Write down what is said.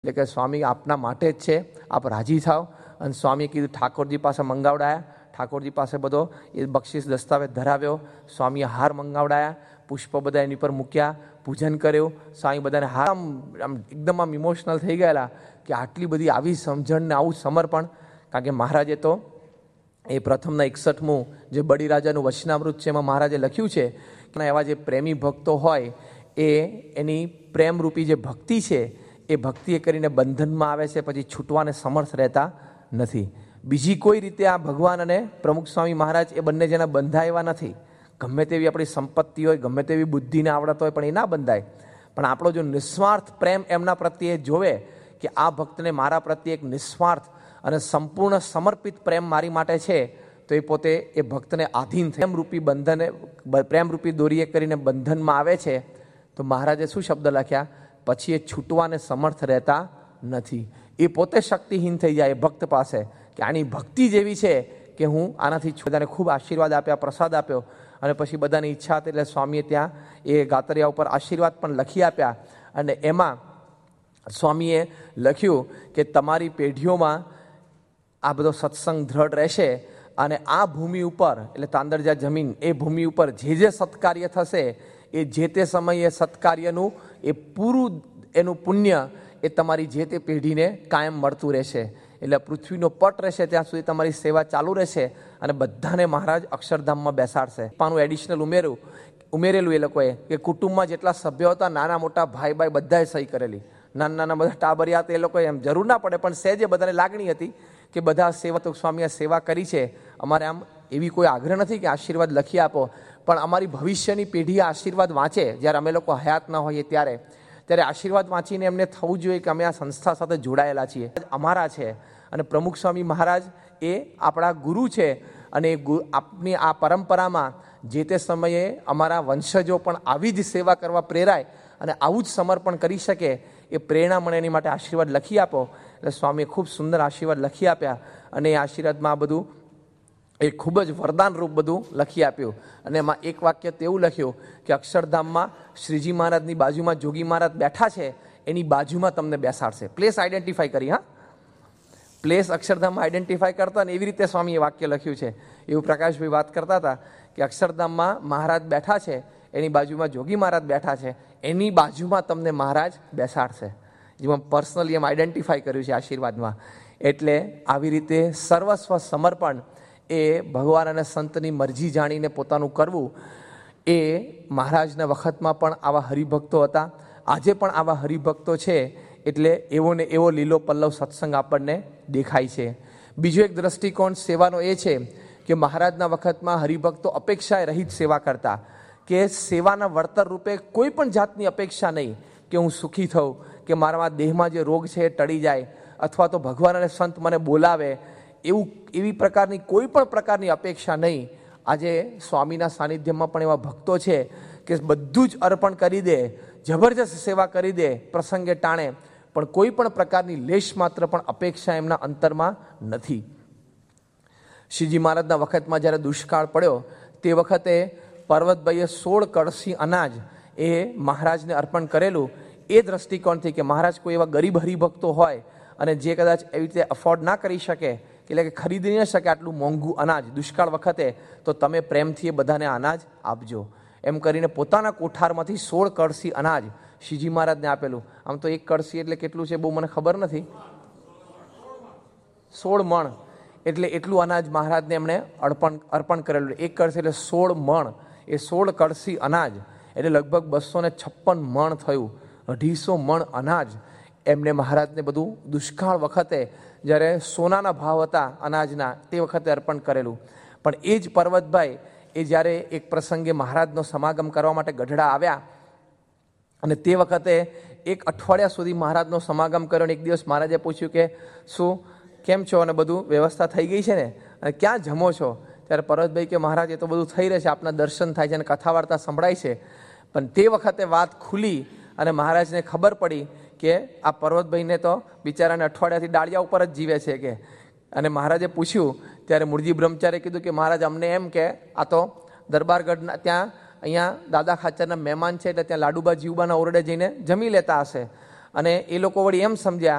એટલે કે સ્વામી આપના માટે જ છે, આપ રાજી થાવ. અને સ્વામીએ કીધું ઠાકોરજી પાસે મંગાવડાયા. ઠાકોરજી પાસે બધો એ બક્ષિસ દસ્તાવેજ ધરાવ્યો. સ્વામીએ હાર મંગાવડાયા, પુષ્પ બધા એની પર મૂક્યા, પૂજન કર્યું. સ્વામી બધાને હાર આમ એકદમ આમ ઇમોશનલ થઈ ગયેલા કે આટલી બધી આવી સમજણ ને આવું સમર્પણ. કારણ કે મહારાજે તો એ પ્રથમના 61મું જે બળીરાજાનું વચનામૃત છે એમાં મહારાજે લખ્યું છે કે એવા જે પ્રેમી ભક્તો હોય એ એની પ્રેમરૂપી જે ભક્તિ છે એ ભક્તિ એ કરીને બંધનમાં આવે છે, પછી છૂટવાને સમર્થ રહેતા નથી. બીજી કોઈ રીતે આ ભગવાન અને પ્રમુખ સ્વામી મહારાજ એ બંને જણા બંધાયેલા નથી. ગમે તેવી આપણી સંપત્તિ હોય, ગમે તેવી બુદ્ધિને આવડત હોય, પણ એ ના બંધાય. પણ આપણો જો નિસ્વાર્થ પ્રેમ એમના પ્રત્યે જોવે કે આ ભક્તને મારા પ્રત્યે એક નિસ્વાર્થ અને સંપૂર્ણ સમર્પિત પ્રેમ મારી માટે છે, તો એ પોતે એ ભક્તને આધીન પ્રેમરૂપી બંધને પ્રેમરૂપી દોરીએ કરીને બંધનમાં આવે છે. તો મહારાજે શું શબ્દ લખ્યા? પછી એ છૂટવાને સમર્થ રહેતા નથી. એ પોતે શક્તિહીન થઈ જાય ભક્ત પાસે કે આની ભક્તિ જેવી છે કે હું આનાથી બધાને ખૂબ આશીર્વાદ આપ્યા, પ્રસાદ આપ્યો. અને પછી બધાની ઈચ્છા હતી એટલે સ્વામીએ ત્યાં એ ગાતરિયા ઉપર આશીર્વાદ પણ લખી આપ્યા. અને એમાં સ્વામીએ લખ્યું કે તમારી પેઢીઓમાં આ બધો સત્સંગ દ્રઢ રહેશે અને આ ભૂમિ ઉપર એટલે તાંદરજા જમીન એ ભૂમિ ઉપર જે સત્કાર્ય થશે એ જે તે સમયે સત્કાર્યનું એ પૂરું એનું પુણ્ય એ તમારી જે તે પેઢીને કાયમ મળતું રહેશે. એટલે પૃથ્વીનો પટ રહેશે ત્યાં સુધી તમારી સેવા ચાલુ રહેશે અને બધાને મહારાજ અક્ષરધામમાં બેસાડશે. પાનું એડિશનલ ઉમેરેલું એ લોકોએ કે કુટુંબમાં જેટલા સભ્યો હતા, નાના મોટા ભાઈ બધાએ સહી કરેલી. નાના બધા ટાબરિયા હતા, એ લોકોએ એમ જરૂર ના પડે પણ સહેજે બધાને લાગણી હતી કે બધા સેવા તો સ્વામીએ સેવા કરી છે, અમારે આમ એવી કોઈ આગ્રહ નથી કે આશીર્વાદ લખી આપો, પણ અમારી ભવિષ્યની પેઢી આશીર્વાદ વાંચે જ્યારે અમે લોકો હયાત ના હોઈએ ત્યારે આશીર્વાદ વાંચીને એમને થવું જોઈએ કે અમે આ સંસ્થા સાથે જોડાયેલા છીએ, અમારા છે. અને પ્રમુખ સ્વામી મહારાજ એ આપણા ગુરુ છે અને આપની આ પરંપરામાં જે તે સમયે અમારા વંશજો પણ આવી જ સેવા કરવા પ્રેરાય અને આવું જ સમર્પણ કરી શકે એ પ્રેરણા મળે એની માટે આશીર્વાદ લખી આપો. એટલે સ્વામીએ ખૂબ સુંદર આશીર્વાદ લખી આપ્યા અને એ આશીર્વાદમાં આ બધું એ ખૂબ જ વરદાન રૂપ બધું લખી આપ્યું. અને એમાં એક વાક્ય તેવું લખ્યું કે અક્ષરધામમાં શ્રીજી મહારાજની બાજુમાં જોગી મહારાજ બેઠા છે, એની બાજુમાં તમને બેસાડશે. પ્લેસ આઈડેન્ટિફાઈ કરી, હા, પ્લેસ અક્ષરધામમાં આઈડેન્ટિફાઈ કરતા ને એવી રીતે સ્વામીએ વાક્ય લખ્યું છે. એવું પ્રકાશભાઈ વાત કરતા હતા કે અક્ષરધામમાં મહારાજ બેઠા છે, એની બાજુમાં જોગી મહારાજ બેઠા છે, એની બાજુમાં તમને મહારાજ બેસાડશે. જેમાં પર્સનલી એમ આઈડેન્ટિફાઈ કર્યું છે આશીર્વાદમાં. એટલે આવી રીતે સર્વસ્વ સમર્પણ એ ભગવાન અને સંતની મરજી જાણીને પોતાનું કરવું એ મહારાજના વખતમાં પણ આવા હરિભક્તો હતા, આજે પણ આવા હરિભક્તો છે. એટલે એવો ને એવો લીલો પલ્લવ સત્સંગ આપણને દેખાય છે. બીજો એક દ્રષ્ટિકોણ સેવાનો એ છે કે મહારાજના વખતમાં હરિભક્તો અપેક્ષાએ રહિત સેવા કરતા, કે સેવાના વળતર રૂપે કોઈ પણ જાતની અપેક્ષા નહીં કે હું સુખી થઉં, કે મારા દેહમાં જે રોગ છે એ ટળી જાય, અથવા તો ભગવાન અને સંત મને બોલાવે, એવી પ્રકારની કોઈ પણ પ્રકારની અપેક્ષા નહીં. આજે સ્વામીના સાનિધ્યમાં પણ એવા ભક્તો છે કે બધું જ અર્પણ કરી દે, જબરજસ્ત સેવા કરી દે પ્રસંગે ટાણે, પણ કોઈ પણ પ્રકારની લેશ માત્ર પણ અપેક્ષા એમના અંતરમાં નથી. શ્રીજી મહારાજના વખતમાં જ્યારે દુષ્કાળ પડ્યો તે વખતે પર્વતભાઈએ 16 કળશી અનાજ એ મહારાજને અર્પણ કરેલું. એ દ્રષ્ટિકોણથી કે મહારાજ કોઈ એવા ગરીબ હરિભક્તો હોય અને જે કદાચ એવી રીતે અફોર્ડ ના કરી શકે, એટલે કે ખરીદી ન શકે આટલું મોંઘું અનાજ દુષ્કાળ વખતે, તો તમે પ્રેમથી એ બધાને અનાજ આપજો. એમ કરીને પોતાના કોઠારમાંથી 16 કળશી અનાજ શ્રીજી મહારાજને આપેલું. આમ તો એક કળશી એટલે કેટલું છે બહુ મને ખબર નથી, 16 મણ એટલે એટલું અનાજ મહારાજને એમણે અર્પણ કરેલું. એક કળશી એટલે 16 મણ, એ 16 કળશી અનાજ એટલે લગભગ 256 મણ થયું. 250 મણ અનાજ એમને મહારાજને બધું દુષ્કાળ વખતે જ્યારે સોનાના ભાવ હતા અનાજના તે વખતે અર્પણ કરેલું. પણ એ જ પર્વતભાઈ એ જ્યારે એક પ્રસંગે મહારાજનો સમાગમ કરવા માટે ગઢડા આવ્યા અને તે વખતે એક અઠવાડિયા સુધી મહારાજનો સમાગમ કર્યો. અને એક દિવસ મહારાજે પૂછ્યું કે શું કેમ છો અને બધું વ્યવસ્થા થઈ ગઈ છે ને, અને ક્યાં જમો છો? ત્યારે પર્વતભાઈ કે મહારાજ એ તો બધું થઈ રહે છે, આપના દર્શન થાય છે અને કથા વાર્તા સંભળાય છે. પણ તે વખતે વાત ખુલી અને મહારાજને ખબર પડી કે આ પર્વતભાઈને તો બિચારાને અઠવાડિયાથી ડાળિયા ઉપર જ જીવે છે કે. અને મહારાજે પૂછ્યું ત્યારે મૂળજી બ્રહ્મચારીએ કીધું કે મહારાજ અમને એમ કે આ તો દરબારગઢના ત્યાં અહીંયા દાદા ખાચરના મહેમાન છે એટલે ત્યાં લાડુબા જીવબાના ઓરડે જઈને જમી લેતા હશે. અને એ લોકો વળી એમ સમજ્યા